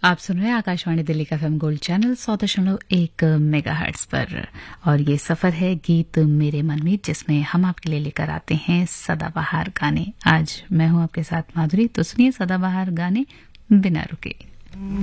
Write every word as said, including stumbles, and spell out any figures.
आप सुन रहे हैं आकाशवाणी दिल्ली का एफएम गोल्ड चैनल सौ दशमलव एक मेगाहर्ट्ज पर और ये सफर है गीत मेरे मनमीत, जिसमें हम आपके लिए लेकर आते हैं सदाबहार गाने। आज मैं हूं आपके साथ माधुरी, तो सुनिए सदाबहार गाने बिना रुके।